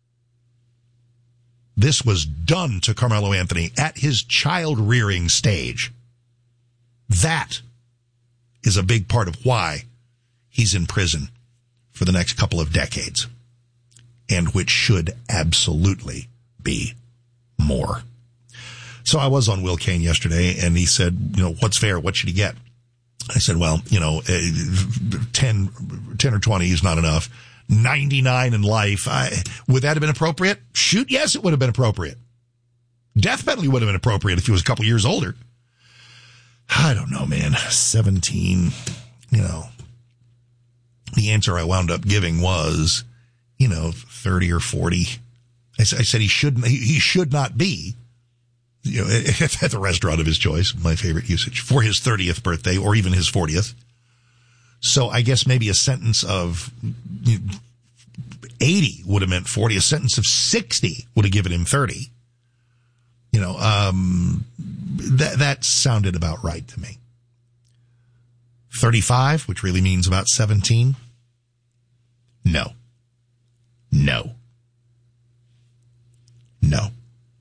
This was done to Carmelo Anthony at his child-rearing stage. That is a big part of why he's in prison for the next couple of decades, and which should absolutely be more. So I was on Will Cain yesterday, and he said, you know, what's fair? What should he get? I said, well, you know, ten, ten or twenty is not enough. ninety-nine in life. I, would that have been appropriate? Shoot, yes, it would have been appropriate. Death penalty would have been appropriate if he was a couple years older. I don't know, man. seventeen, you know. The answer I wound up giving was, you know, thirty or forty. I, I said he shouldn't, he, he should not be, you know, at, at the restaurant of his choice, my favorite usage, for his thirtieth birthday or even his fortieth. So I guess maybe a sentence of you know, eighty would have meant forty. A sentence of sixty would have given him thirty. You know, um, that, that sounded about right to me. thirty-five, which really means about seventeen. No. No. No.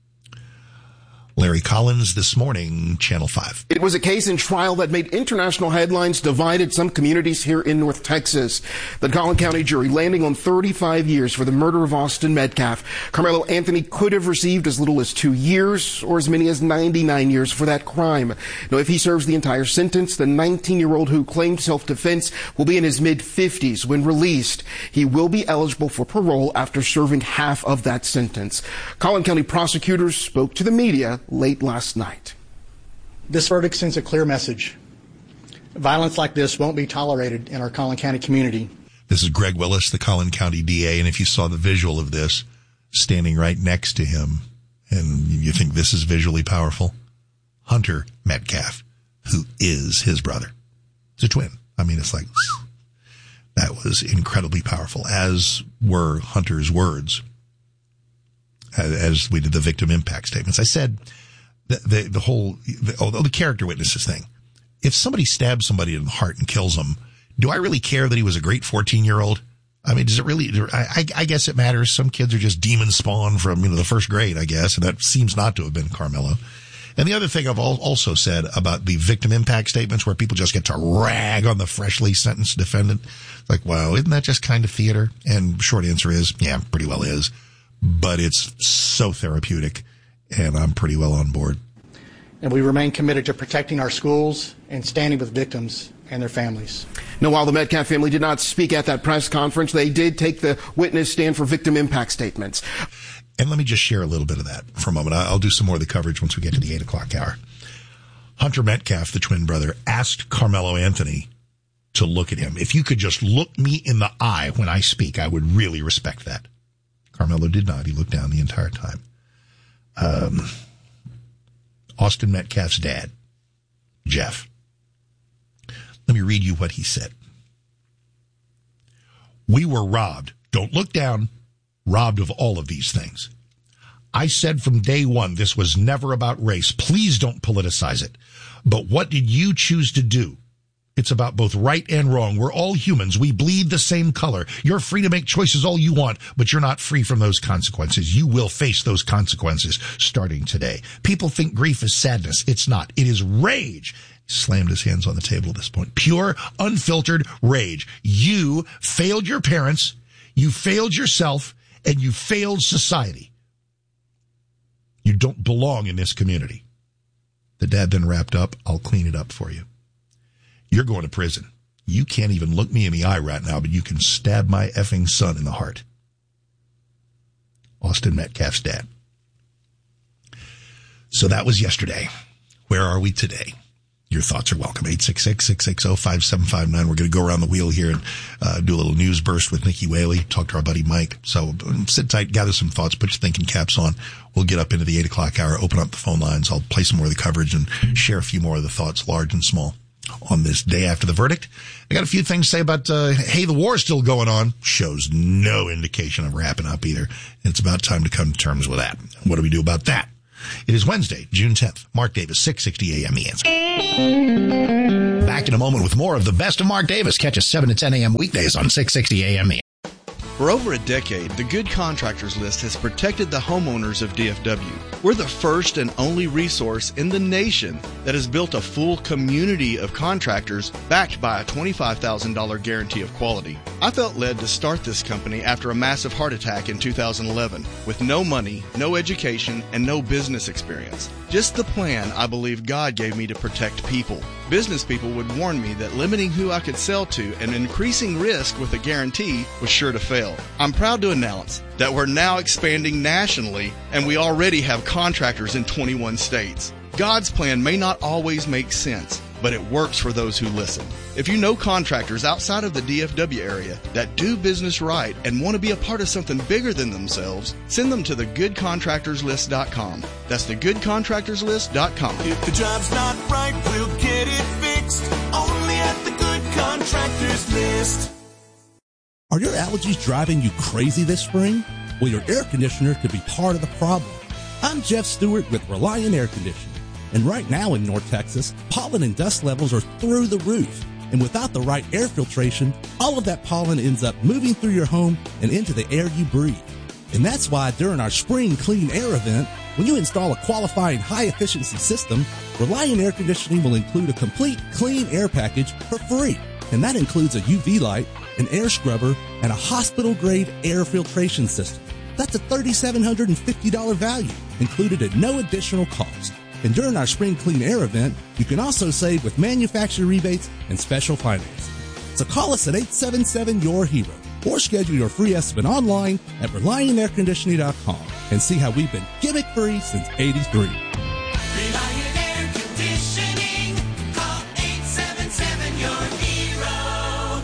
Larry Collins this morning, Channel five. It was a case in trial that made international headlines, divided some communities here in North Texas. The Collin County jury landing on thirty-five years for the murder of Austin Metcalf. Carmelo Anthony could have received as little as two years or as many as ninety-nine years for that crime. Now, if he serves the entire sentence, the nineteen-year-old who claimed self-defense will be in his mid-fifties when released. He will be eligible for parole after serving half of that sentence. Collin County prosecutors spoke to the media late last night. This verdict sends a clear message. Violence like this won't be tolerated in our Collin County community. This is Greg Willis, the Collin County D A, and if you saw the visual of this standing right next to him, and you think this is visually powerful, Hunter Metcalf, who is his brother. It's a twin. I mean, it's like, that was incredibly powerful, as were Hunter's words as we did the victim impact statements. I said the, the, the whole, the, although the character witnesses thing, if somebody stabs somebody in the heart and kills them, do I really care that he was a great fourteen year old? I mean, does it really, I, I guess it matters. Some kids are just demon spawn from, you know, the first grade, I guess. And that seems not to have been Carmelo. And the other thing I've also said about the victim impact statements where people just get to rag on the freshly sentenced defendant. Like, wow, isn't that just kind of theater? And short answer is, yeah, pretty well is. But it's so therapeutic, and I'm pretty well on board. And we remain committed to protecting our schools and standing with victims and their families. Now, while the Metcalf family did not speak at that press conference, they did take the witness stand for victim impact statements. And let me just share a little bit of that for a moment. I'll do some more of the coverage once we get to the eight o'clock hour. Hunter Metcalf, the twin brother, asked Carmelo Anthony to look at him. If you could just look me in the eye when I speak, I would really respect that. Carmelo did not. He looked down the entire time. Um, Austin Metcalf's dad, Jeff. Let me read you what he said. We were robbed. Don't look down. Robbed of all of these things. I said from day one, this was never about race. Please don't politicize it. But what did you choose to do? It's about both right and wrong. We're all humans. We bleed the same color. You're free to make choices all you want, but you're not free from those consequences. You will face those consequences starting today. People think grief is sadness. It's not. It is rage. He slammed his hands on the table at this point. Pure, unfiltered rage. You failed your parents. You failed yourself, and you failed society. You don't belong in this community. The dad then wrapped up, I'll clean it up for you. You're going to prison. You can't even look me in the eye right now, but you can stab my effing son in the heart. Austin Metcalf's dad. So that was yesterday. Where are we today? Your thoughts are welcome. eight six six, six six zero, five seven five nine. We're going to go around the wheel here and uh, do a little news burst with Nikki Whaley, talk to our buddy Mike. So um, sit tight, gather some thoughts, put your thinking caps on. We'll get up into the eight o'clock hour, open up the phone lines. I'll play some more of the coverage and share a few more of the thoughts, large and small, on this day after the verdict. I got a few things to say about, uh, hey, the war's still going on. Shows no indication of wrapping up either. And it's about time to come to terms with that. What do we do about that? It is Wednesday, June tenth. Mark Davis, six sixty A M The Answer. Back in a moment with more of the best of Mark Davis. Catch us seven to ten A M weekdays on six sixty A M The Answer. For over a decade, the Good Contractors List has protected the homeowners of D F W. We're the first and only resource in the nation that has built a full community of contractors backed by a twenty-five thousand dollars guarantee of quality. I felt led to start this company after a massive heart attack in two thousand eleven with no money, no education, and no business experience. Just the plan I believe God gave me to protect people. Business people would warn me that limiting who I could sell to and increasing risk with a guarantee was sure to fail. I'm proud to announce that we're now expanding nationally, and we already have contractors in twenty-one states. God's plan may not always make sense, but it works for those who listen. If you know contractors outside of the D F W area that do business right and want to be a part of something bigger than themselves, send them to the good contractors list dot com. That's the good contractors list dot com. If the job's not right, we'll get it fixed. Only at the Good Contractors List. Are your allergies driving you crazy this spring? Well, your air conditioner could be part of the problem. I'm Jeff Stewart with Reliant Air Conditioning. And right now in North Texas, pollen and dust levels are through the roof. And without the right air filtration, all of that pollen ends up moving through your home and into the air you breathe. And that's why during our Spring Clean Air event, when you install a qualifying high-efficiency system, Reliant Air Conditioning will include a complete clean air package for free. And that includes a U V light, an air scrubber, and a hospital-grade air filtration system. That's a three thousand seven hundred fifty dollars value, included at no additional cost. And during our Spring Clean Air event, you can also save with manufacturer rebates and special financing. So call us at eight seven seven, your hero, or schedule your free estimate online at reliant air conditioning dot com and see how we've been gimmick-free since eighty-three. Reliant Air Conditioning. Call eight seven seven, your hero.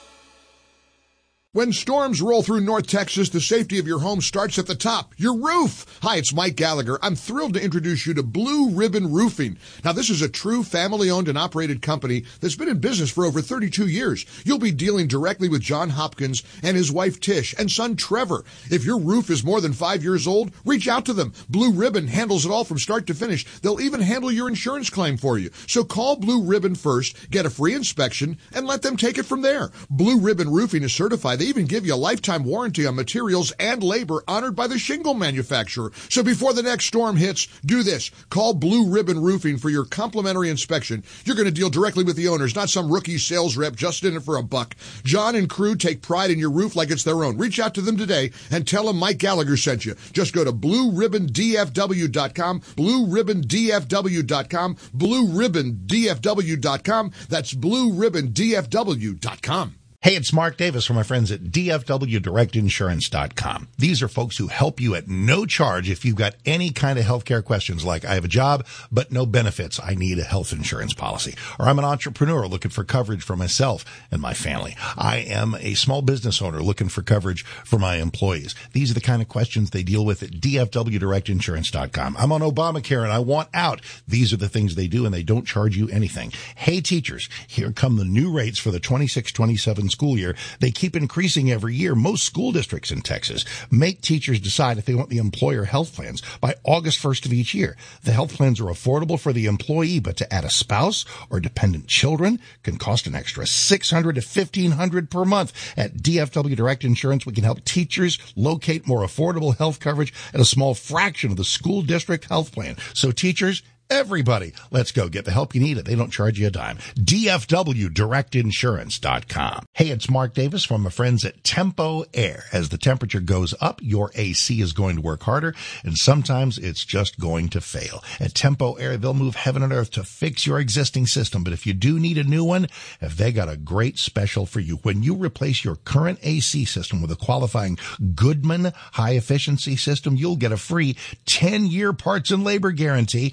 When storms roll through North Texas, the safety of your home starts at the top, your roof. Hi, it's Mike Gallagher. I'm thrilled to introduce you to Blue Ribbon Roofing. Now, this is a true family-owned and operated company that's been in business for over thirty-two years. You'll be dealing directly with John Hopkins and his wife Tish and son Trevor. If your roof is more than five years old, reach out to them. Blue Ribbon handles it all from start to finish. They'll even handle your insurance claim for you. So call Blue Ribbon first, get a free inspection, and let them take it from there. Blue Ribbon Roofing is certified. They even give you a lifetime warranty on materials and labor honored by the shingle manufacturer. So before the next storm hits, do this. Call Blue Ribbon Roofing for your complimentary inspection. You're going to deal directly with the owners, not some rookie sales rep just in it for a buck. John and crew take pride in your roof like it's their own. Reach out to them today and tell them Mike Gallagher sent you. Just go to blue ribbon d f w dot com, blue ribbon d f w dot com, blue ribbon d f w dot com. That's blue ribbon d f w dot com. Hey, it's Mark Davis from my friends at D F W direct insurance dot com. These are folks who help you at no charge if you've got any kind of healthcare questions like I have a job, but no benefits. I need a health insurance policy. Or I'm an entrepreneur looking for coverage for myself and my family. I am a small business owner looking for coverage for my employees. These are the kind of questions they deal with at D F W direct insurance dot com. I'm on Obamacare and I want out. These are the things they do and they don't charge you anything. Hey, teachers, here come the new rates for the twenty-six twenty-seven school year. They keep increasing every year. Most school districts in Texas make teachers decide if they want the employer health plans by August first of each year. The health plans are affordable for the employee, but to add a spouse or dependent children can cost an extra six hundred dollars to fifteen hundred dollars per month. At D F W Direct Insurance, we can help teachers locate more affordable health coverage at a small fraction of the school district health plan. So teachers, everybody, let's go get the help you need. They don't charge you a dime. D F W direct insurance dot com. Hey, it's Mark Davis from my friends at Tempo Air. As the temperature goes up, your A C is going to work harder, and sometimes it's just going to fail. At Tempo Air, they'll move heaven and earth to fix your existing system. But if you do need a new one, have they got a great special for you. When you replace your current A C system with a qualifying Goodman high-efficiency system, you'll get a free ten-year parts and labor guarantee back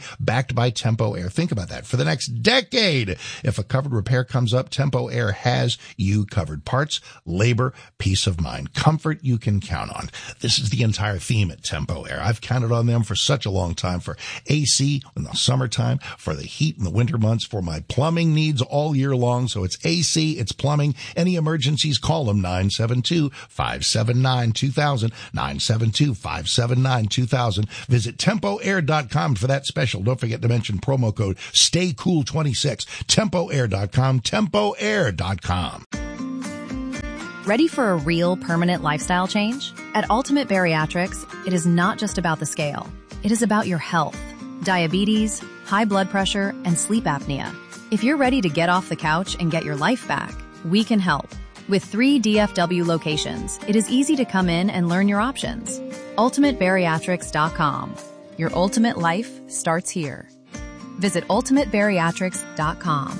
backed by Tempo Air. Think about that. For the next decade, if a covered repair comes up, Tempo Air has you covered. Parts, labor, peace of mind, comfort you can count on. This is the entire theme at Tempo Air. I've counted on them for such a long time, for A C in the summertime, for the heat in the winter months, for my plumbing needs all year long. So it's A C, it's plumbing. Any emergencies, call them nine seven two, five seven nine, two thousand, nine seven two, five seven nine, two thousand. Visit tempo air dot com for that special. Don't forget to mention promo code stay cool twenty-six. tempo air dot com, tempo air dot com. Ready for a real permanent lifestyle change? At Ultimate Bariatrics, it is not just about the scale. It is about your health, diabetes, high blood pressure, and sleep apnea. If you're ready to get off the couch and get your life back, we can help. With three D F W locations, it is easy to come in and learn your options. ultimate bariatrics dot com. Your ultimate life starts here. Visit ultimate bariatrics dot com.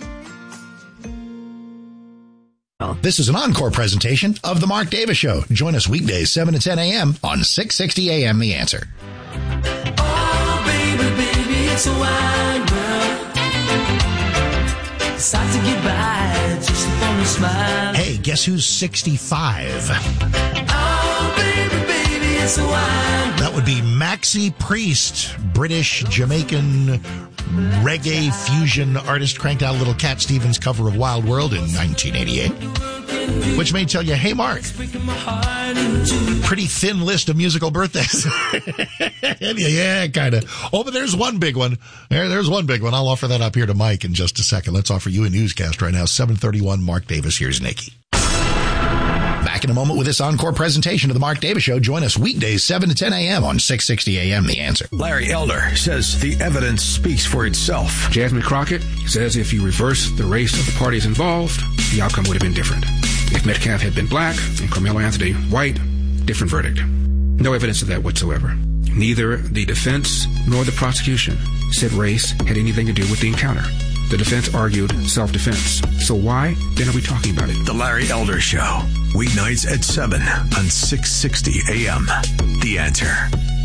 This is an encore presentation of The Mark Davis Show. Join us weekdays, seven to ten a.m. on six sixty A M The Answer. Oh, baby, baby, it's a wide world. It's hard to get by just upon a smile. Hey, guess who's sixty-five? Oh, baby, baby, it's a wide world. That would be Maxi Priest, British, Jamaican, reggae fusion artist, cranked out a little Cat Stevens cover of Wild World in nineteen eighty-eight. Which may tell you, hey, Mark, pretty thin list of musical birthdays. Yeah, kind of. Oh, but there's one big one. There, there's one big one. I'll offer that up here to Mike in just a second. Let's offer you a newscast right now. seven thirty-one, Mark Davis. Here's Nikki. Back in a moment with this encore presentation of The Mark Davis Show. Join us weekdays, seven to ten a.m. on six sixty A M The Answer. Larry Elder says the evidence speaks for itself. Jasmine Crockett says if you reverse the race of the parties involved, the outcome would have been different. If Metcalf had been black and Carmelo Anthony white, different verdict. No evidence of that whatsoever. Neither the defense nor the prosecution said race had anything to do with the encounter. The defense argued self-defense. So why then are we talking about it? The Larry Elder Show. Weeknights at seven on six sixty A M The Answer.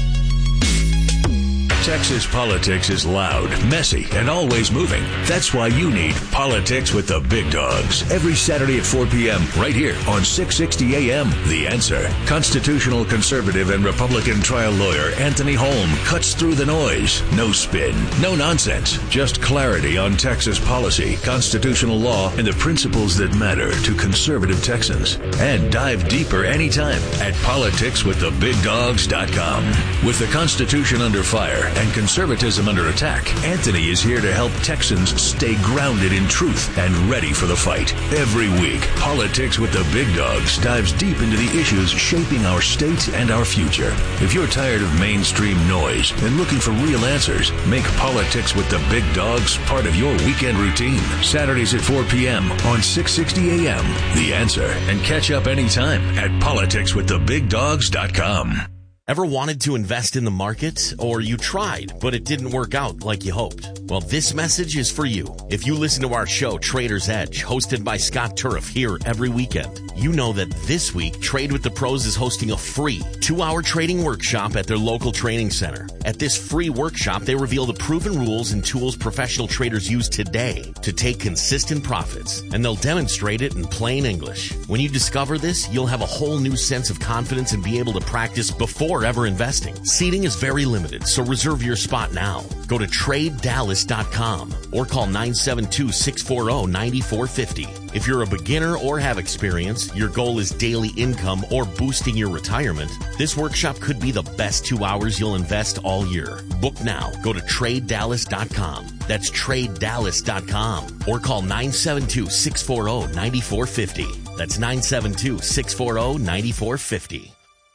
Texas politics is loud, messy, and always moving. That's why you need Politics with the Big Dogs. Every Saturday at four p.m. right here on six sixty A M The Answer. Constitutional conservative and Republican trial lawyer Anthony Holm cuts through the noise. No spin, no nonsense. Just clarity on Texas policy, constitutional law, and the principles that matter to conservative Texans. And dive deeper anytime at politics with the big dogs dot com. With the Constitution under fire and conservatism under attack, Anthony is here to help Texans stay grounded in truth and ready for the fight. Every week, Politics with the Big Dogs dives deep into the issues shaping our state and our future. If you're tired of mainstream noise and looking for real answers, make Politics with the Big Dogs part of your weekend routine. Saturdays at four p.m. on six sixty A M The Answer. And catch up anytime at politics with the big dogs dot com. Ever wanted to invest in the market, or you tried, but it didn't work out like you hoped? Well, this message is for you. If you listen to our show, Trader's Edge, hosted by Scott Turf here every weekend, you know that this week, Trade with the Pros is hosting a free two-hour trading workshop at their local training center. At this free workshop, they reveal the proven rules and tools professional traders use today to take consistent profits, and they'll demonstrate it in plain English. When you discover this, you'll have a whole new sense of confidence and be able to practice before ever investing. Seating is very limited, so reserve your spot now. Go to trade dallas dot com or call nine seven two, six four zero, nine four five zero. If you're a beginner or have experience, your goal is daily income or boosting your retirement, this workshop could be the best two hours you'll invest all year. Book now. Go to trade dallas dot com. That's trade dallas dot com or call nine seven two, six four zero, nine four five zero. That's nine seven two, six four zero, nine four five zero.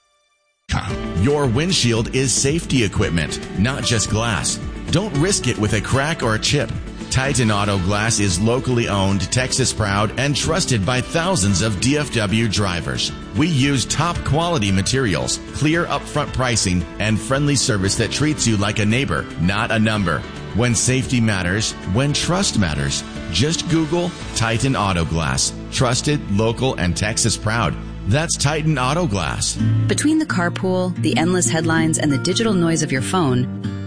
Your windshield is safety equipment, not just glass. Don't risk it with a crack or a chip. Titan Auto Glass is locally owned, Texas proud, and trusted by thousands of D F W drivers. We use top quality materials, clear upfront pricing, and friendly service that treats you like a neighbor, not a number. When safety matters, when trust matters, just Google Titan Auto Glass. Trusted, local, and Texas proud. That's Titan Auto Glass. Between the carpool, the endless headlines, and the digital noise of your phone,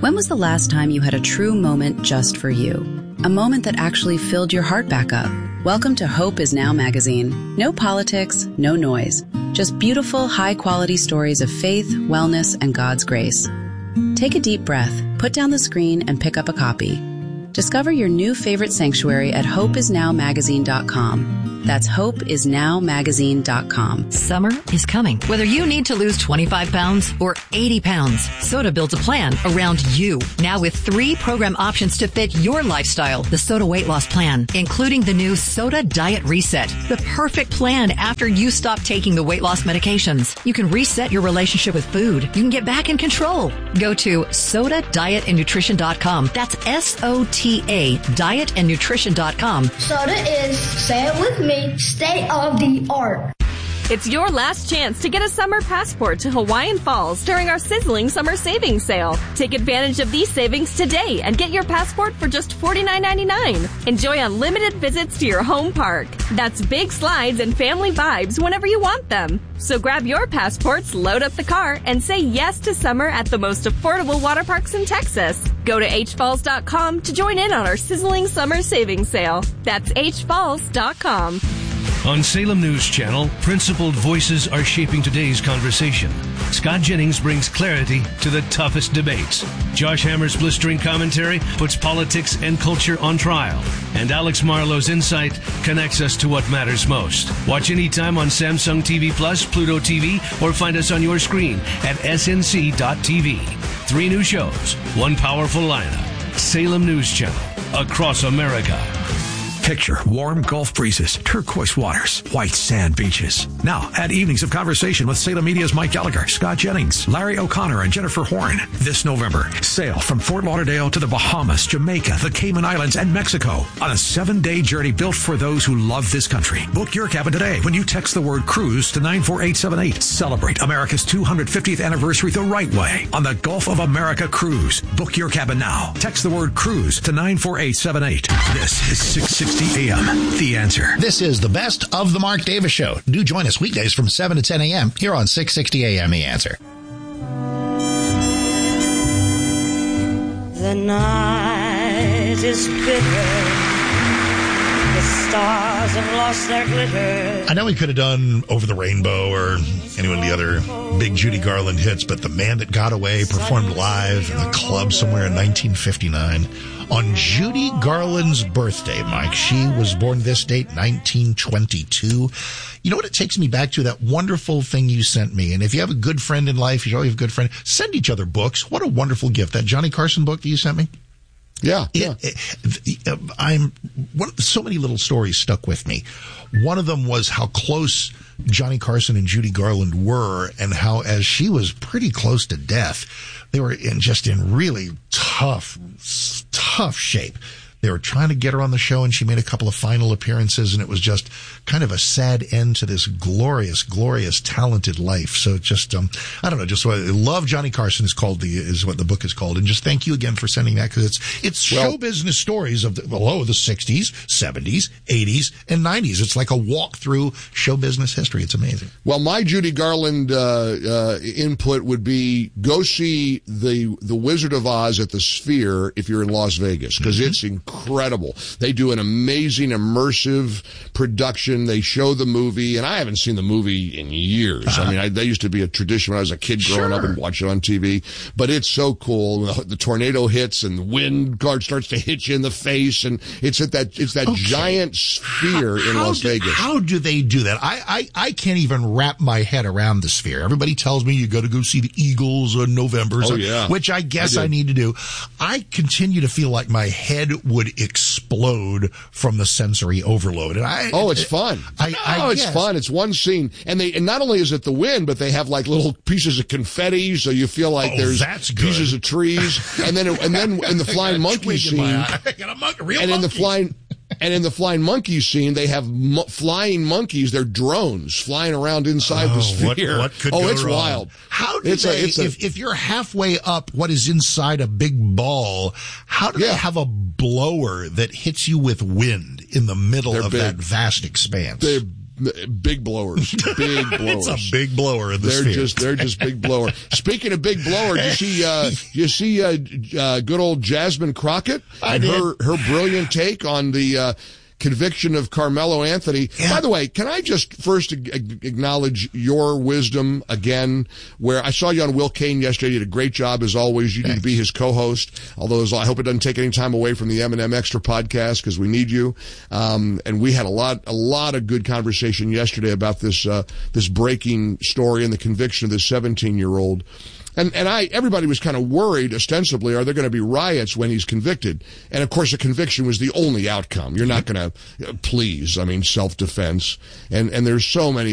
When was the last time you had a true moment just for you? A moment that actually filled your heart back up? Welcome to Hope Is Now magazine. No politics, no noise. Just beautiful, high-quality stories of faith, wellness, and God's grace. Take a deep breath, put down the screen, and pick up a copy. Discover your new favorite sanctuary at hope is now magazine dot com. That's hope is now magazine dot com. Summer is coming. Whether you need to lose twenty-five pounds or eighty pounds, Soda builds a plan around you. Now with three program options to fit your lifestyle. The Soda Weight Loss Plan, including the new Soda Diet Reset. The perfect plan after you stop taking the weight loss medications. You can reset your relationship with food. You can get back in control. Go to soda diet and nutrition dot com. That's S O T A, diet and nutrition dot com. Soda is, say it with me, state of the art. It's your last chance to get a summer passport to Hawaiian Falls during our sizzling summer savings sale. Take advantage of these savings today and get your passport for just forty-nine ninety-nine. Enjoy unlimited visits to your home park. That's big slides and family vibes whenever you want them. So grab your passports, load up the car, and say yes to summer at the most affordable water parks in Texas. Go to h falls dot com to join in on our sizzling summer savings sale. That's h falls dot com. On Salem News Channel, principled voices are shaping today's conversation. Scott Jennings brings clarity to the toughest debates. Josh Hammer's blistering commentary puts politics and culture on trial. And Alex Marlowe's insight connects us to what matters most. Watch anytime on Samsung T V Plus, Pluto T V, or find us on your screen at s n c dot t v. Three new shows, one powerful lineup. Salem News Channel, across America. Picture warm Gulf breezes, turquoise waters, white sand beaches. Now, add evenings of conversation with Salem Media's Mike Gallagher, Scott Jennings, Larry O'Connor, and Jennifer Horn. This November, sail from Fort Lauderdale to the Bahamas, Jamaica, the Cayman Islands, and Mexico on a seven-day journey built for those who love this country. Book your cabin today when you text the word cruise to nine four eight seven eight. Celebrate America's two hundred fiftieth anniversary the right way on the Gulf of America Cruise. Book your cabin now. Text the word cruise to nine four eight seven eight. This is six sixty A M. The Answer. This is the best of the Mark Davis Show. Do join us weekdays from seven to ten a.m. here on six sixty A M. The Answer. The night is bitter. The stars have lost their glitter. I know we could have done Over the Rainbow or any one of the other big Judy Garland hits, but The Man That Got Away performed live in a club somewhere in nineteen fifty-nine. On Judy Garland's birthday, Mike, she was born this date, nineteen twenty-two. You know what it takes me back to? That wonderful thing you sent me. And if you have a good friend in life, you show you have a good friend, send each other books. What a wonderful gift. That Johnny Carson book that you sent me. Yeah, it, yeah. It, it, I'm one, so many little stories stuck with me. One of them was how close Johnny Carson and Judy Garland were, and how, as she was pretty close to death, they were in just in really tough, tough shape. They were trying to get her on the show, and she made a couple of final appearances, and it was just kind of a sad end to this glorious, glorious, talented life. So just, um, I don't know, just what, Love Johnny Carson is called the, is what the book is called. And just thank you again for sending that, because it's, it's well, show business stories of the, well, oh, the sixties, seventies, eighties, and nineties. It's like a walk through show business history. It's amazing. Well, my Judy Garland, uh, uh, input would be go see the, the Wizard of Oz at the Sphere if you're in Las Vegas, because mm-hmm. it's incredible. Incredible. They do an amazing immersive production. They show the movie, and I haven't seen the movie in years. Uh-huh. I mean, I, that used to be a tradition when I was a kid growing sure. up and watch it on T V. But it's so cool. The, the tornado hits and the wind guard starts to hit you in the face, and it's at that it's that okay. giant sphere how, in how Las do, Vegas. How do they do that? I, I I can't even wrap my head around the Sphere. Everybody tells me you got to go see the Eagles in November, oh, yeah. which I guess I, I need to do. I continue to feel like my head would explode from the sensory overload. And I, oh, it's fun. I, no, I it's guess. fun. It's one scene, and they and not only is it the wind, but they have like little pieces of confetti, so you feel like oh, there's that's pieces of trees, and then and then in the flying monkey scene, I got a mon- real and monkey. in the flying. And in the flying monkey scene, they have mo- flying monkeys. They're drones flying around inside oh, the sphere. What, what could oh, go it's wrong? wild. How do it's they, a, it's a, if, if you're halfway up what is inside a big ball, how do yeah. they have a blower that hits you with wind in the middle They're of big. that vast expanse? They're big blowers, big blowers. It's a big blower in the They're sphere. just, they're just big blower. Speaking of big blower, did you see, uh, you see, uh, uh, good old Jasmine Crockett? I and did. her, her brilliant take on the, uh, conviction of Carmelo Anthony. Yeah. By the way, can I just first acknowledge your wisdom again, where I saw you on Will Kane yesterday. You did a great job as always. You need to be his co-host, although I hope it doesn't take any time away from the M and M Extra podcast because we need you. Um, and we had a lot, a lot of good conversation yesterday about this, uh, this breaking story and the conviction of this seventeen year old. And, and I, everybody was kind of worried, ostensibly, are there going to be riots when he's convicted? And of course, a conviction was the only outcome. You're not going to, please, I mean, self-defense. And, and there's so many